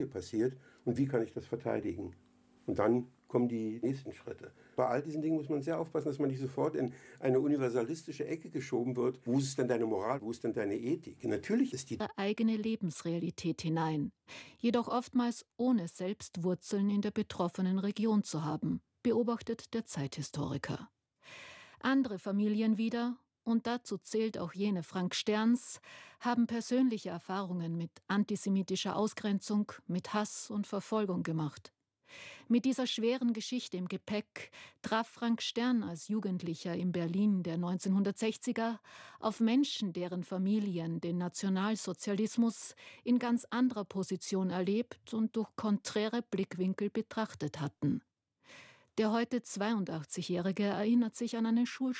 passiert und wie kann ich das verteidigen? Und dann kommen die nächsten Schritte. Bei all diesen Dingen muss man sehr aufpassen, dass man nicht sofort in eine universalistische Ecke geschoben wird. Wo ist denn deine Moral? Wo ist denn deine Ethik? Natürlich ist die eigene Lebensrealität hinein, jedoch oftmals ohne selbst Wurzeln in der betroffenen Region zu haben, beobachtet der Zeithistoriker. Andere Familien wieder, und dazu zählt auch jene Frank Sterns, haben persönliche Erfahrungen mit antisemitischer Ausgrenzung, mit Hass und Verfolgung gemacht. Mit dieser schweren Geschichte im Gepäck traf Frank Stern als Jugendlicher in Berlin der 1960er auf Menschen, deren Familien den Nationalsozialismus in ganz anderer Position erlebt und durch konträre Blickwinkel betrachtet hatten. Der heute 82-Jährige erinnert sich an eine Schulstunde